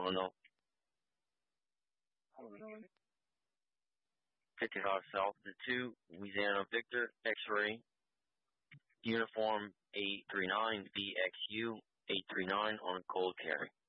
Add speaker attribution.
Speaker 1: Illinois. 55 South to 2, Louisiana Victor, X-Ray, Uniform 839, VXU 839 on cold carry.